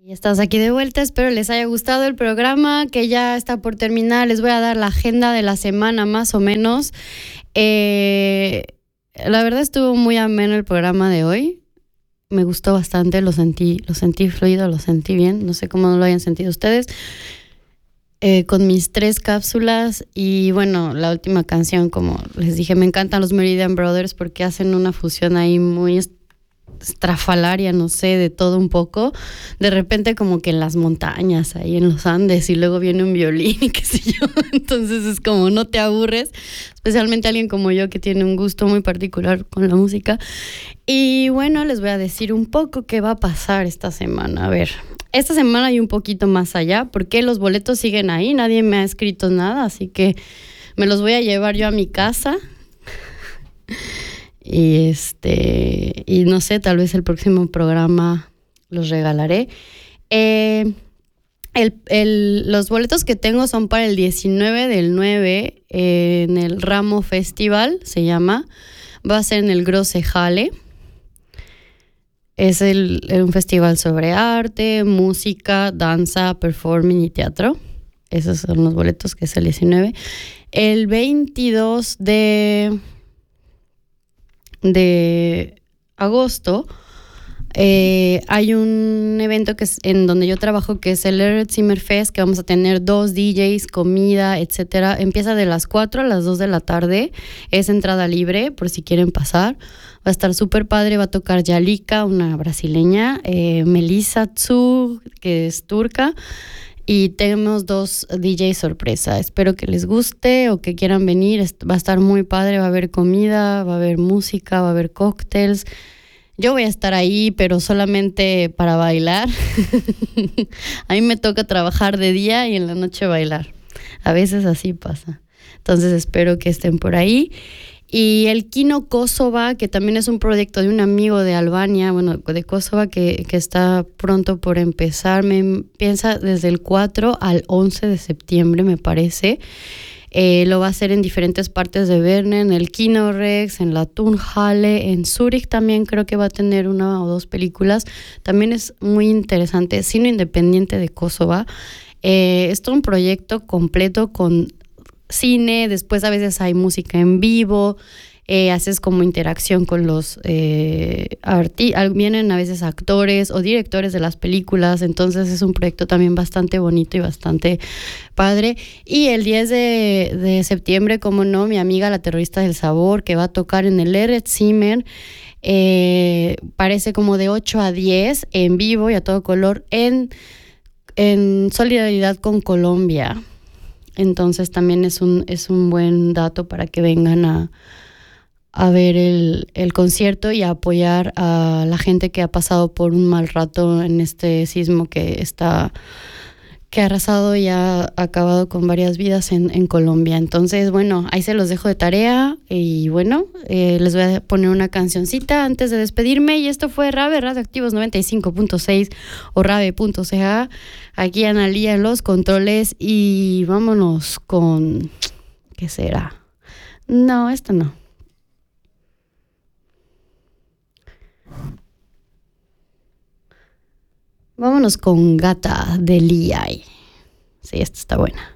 Y estamos aquí de vuelta, espero les haya gustado el programa que ya está por terminar. Les voy a dar la agenda de la semana más o menos. La verdad estuvo muy ameno el programa de hoy. Me gustó bastante, lo sentí fluido, lo sentí bien. No sé cómo lo hayan sentido ustedes. Con mis 3 cápsulas y bueno, la última canción, como les dije, me encantan los Meridian Brothers porque hacen una fusión ahí muy estrafalaria, no sé, de todo un poco. De repente como que en las montañas, ahí en los Andes, y luego viene un violín y qué sé yo. Entonces es como no te aburres, especialmente alguien como yo que tiene un gusto muy particular con la música. Y bueno, les voy a decir un poco qué va a pasar esta semana. A ver, esta semana y un poquito más allá, porque los boletos siguen ahí, nadie me ha escrito nada, así que me los voy a llevar yo a mi casa. Y no sé, tal vez el próximo programa los regalaré. Los boletos que tengo son para el 19 del 9 en el Ramo Festival, se llama. Va a ser en el Große Halle. Es un festival sobre arte, música, danza, performing y teatro. Esos son los boletos, que es el 19. El 22 de agosto hay un evento que es en donde yo trabajo, que es el Eretz Zimmerfest, que vamos a tener 2 DJs, comida, etcétera. Empieza de las 4 a las 2 de la tarde. Es entrada libre por si quieren pasar. Va a estar súper padre. Va a tocar Yalika, una brasileña, Melissa Tzu, que es turca, y tenemos 2 DJ sorpresa. Espero que les guste o que quieran venir. Va a estar muy padre. Va a haber comida, va a haber música, va a haber cócteles. Yo voy a estar ahí, pero solamente para bailar. A mí me toca trabajar de día y en la noche bailar. A veces así pasa. Entonces espero que estén por ahí. Y el Kino Kosova, que también es un proyecto de un amigo de Albania, bueno, de Kosova, que está pronto por empezar. Piensa desde el 4 al 11 de septiembre, me parece. Lo va a hacer en diferentes partes de Berna, en el Kino Rex, en la Turnhalle, en Zúrich también creo que va a tener 1 o 2 películas. También es muy interesante, cine independiente de Kosova. Es todo un proyecto completo con cine, después a veces hay música en vivo, haces como interacción con los vienen a veces actores o directores de las películas, entonces es un proyecto también bastante bonito y bastante padre. Y el 10 de septiembre, como no, mi amiga la terrorista del sabor, que va a tocar en el Eretz Zimmer, parece como de 8 a 10 en vivo y a todo color en solidaridad con Colombia. Entonces también es un buen dato para que vengan a ver el concierto y a apoyar a la gente que ha pasado por un mal rato en este sismo que ha arrasado y ha acabado con varias vidas en Colombia. Entonces, bueno, ahí se los dejo de tarea y bueno, les voy a poner una cancioncita antes de despedirme, y esto fue Rave Radioactivos 95.6 o rave.ca. Aquí Analía en los controles y vámonos con... ¿Qué será? No, esto no. Vámonos con Gata de Liai. Sí, esta está buena.